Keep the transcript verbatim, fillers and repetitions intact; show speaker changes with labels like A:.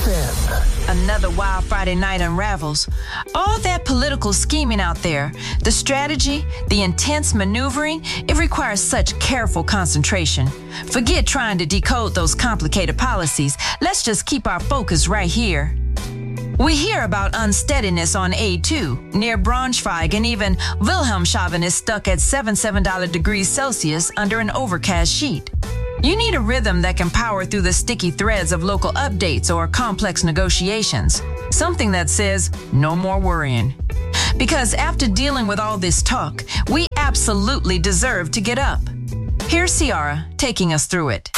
A: M. Another wild Friday night unravels. All that political scheming out there, the strategy, the intense maneuvering, it requires such careful concentration. Forget trying to decode those complicated policies. Let's just keep our focus right here. We hear about unsteadiness on A two, near Braunschweig, and even Wilhelmshaven is stuck at seventy-seven degrees Celsius under an overcast sheet. You need a rhythm that can power through the sticky threads of local updates or complex negotiations. Something that says, no more worrying. Because after dealing with all this talk, we absolutely deserve to get up. Here's Ciara taking us through it.